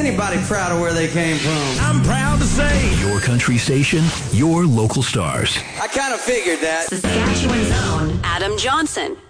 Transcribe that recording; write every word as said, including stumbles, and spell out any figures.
anybody proud of where they came from? I'm proud to say. Your country station, your local stars. I kind of figured that. Saskatchewan's own Adam Johnson.